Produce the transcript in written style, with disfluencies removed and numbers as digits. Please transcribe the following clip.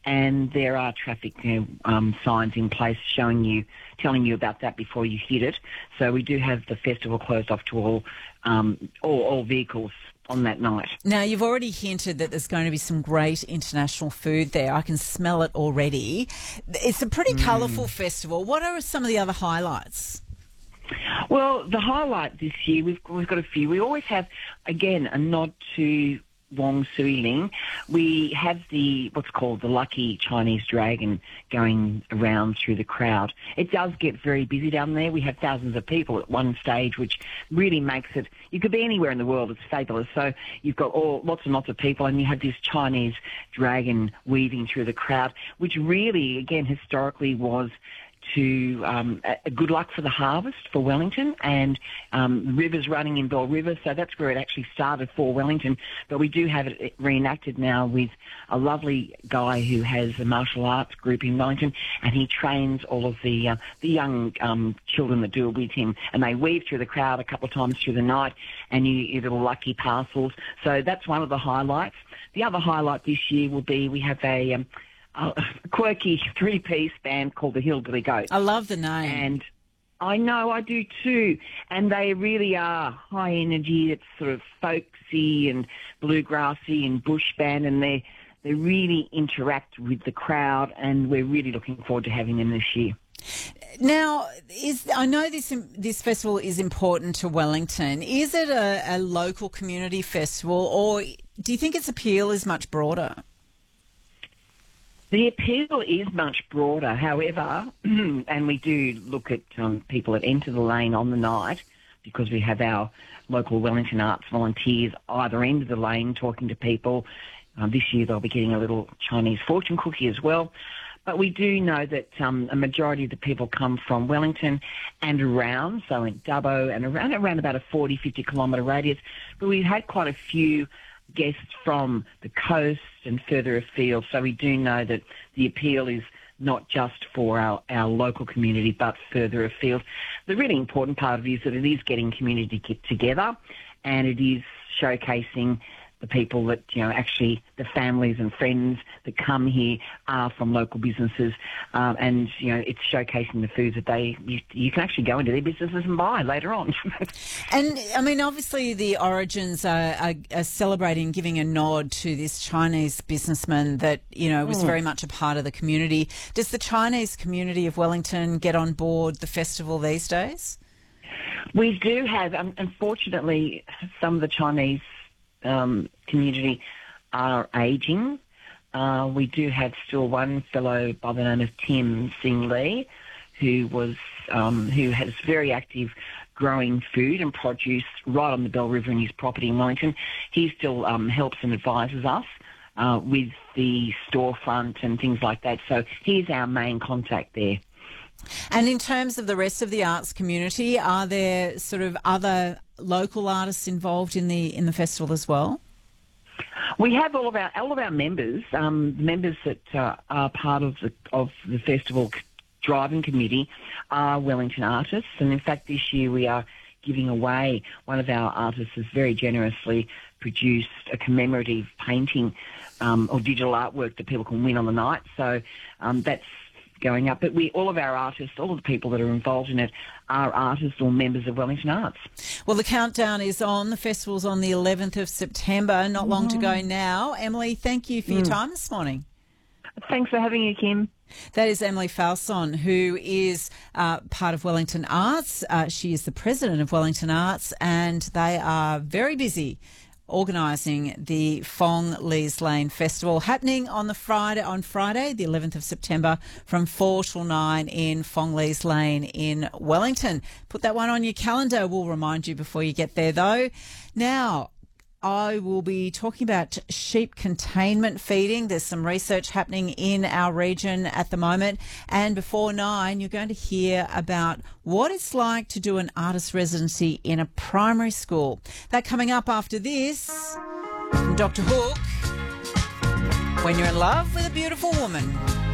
and there are traffic signs in place telling you about that before you hit it. So we do have the festival closed off to all vehicles on that night. Now, you've already hinted that there's going to be some great international food there. I can smell it already. It's a pretty colourful festival. What are some of the other highlights? Well, the highlight this year, we've got a few. We always have, again, a nod to Wong Sui Ling. We have what's called the Lucky Chinese Dragon going around through the crowd. It does get very busy down there. We have thousands of people at one stage, which really makes it, you could be anywhere in the world. It's fabulous. So you've got lots and lots of people, and you have this Chinese dragon weaving through the crowd, which really, again, historically was to a good luck for the harvest for Wellington, and rivers running in Bell River, so that's where it actually started for Wellington. But we do have it reenacted now with a lovely guy who has a martial arts group in Wellington, and he trains all of the young children that do it with him, and they weave through the crowd a couple of times through the night, and you get little lucky parcels. So that's one of the highlights. The other highlight this year will be we have a quirky three-piece band called the Hillbilly Goats. I love the name. And I know, I do too. And they really are high energy. It's sort of folksy and bluegrassy and bush band, and they really interact with the crowd, and we're really looking forward to having them this year. Now, I know this festival is important to Wellington. Is it a local community festival, or do you think its appeal is much broader? The appeal is much broader, however, and we do look at people that enter the lane on the night, because we have our local Wellington Arts volunteers either end of the lane talking to people. This year they'll be getting a little Chinese fortune cookie as well. But we do know that a majority of the people come from Wellington and around, so in Dubbo and around about a 40, 50 kilometre radius. But we've had quite a few guests from the coast and further afield, so we do know that the appeal is not just for our local community but further afield. The really important part of it is that it is getting community together, and it is showcasing the people that, actually the families and friends that come here are from local businesses, and, it's showcasing the foods that you can actually go into their businesses and buy later on. And, I mean, obviously the Origins are celebrating, giving a nod to this Chinese businessman that, was very much a part of the community. Does the Chinese community of Wellington get on board the festival these days? We do have, unfortunately, some of the Chinese community are ageing. We do have still one fellow by the name of Tim Sing Lee, who has very active growing food and produce right on the Bell River in his property in Wellington. He still helps and advises us with the storefront and things like that. So he's our main contact there. And in terms of the rest of the arts community, are there sort of other local artists involved in the festival as well? We have all of our members, members that are part of the festival driving committee are Wellington artists, and in fact this year we are giving away, one of our artists has very generously produced a commemorative painting or digital artwork that people can win on the night. So that's going up. But all of our artists, all of the people that are involved in it are artists or members of Wellington Arts. Well, the countdown is on. The festival's on the 11th of September. Not long to go now. Emily, thank you for your time this morning. Thanks for having me, Kim. That is Emily Falson, who is part of Wellington Arts. She is the president of Wellington Arts, and they are very busy organising the Fong Lees Lane Festival, happening on Friday, the 11th of September, from 4 till 9 in Fong Lees Lane in Wellington. Put that one on your calendar. We'll remind you before you get there, though. Now, I will be talking about sheep containment feeding. There's some research happening in our region at the moment. And before 9, you're going to hear about what it's like to do an artist residency in a primary school. That coming up after this from Dr. Hook. When you're in love with a beautiful woman.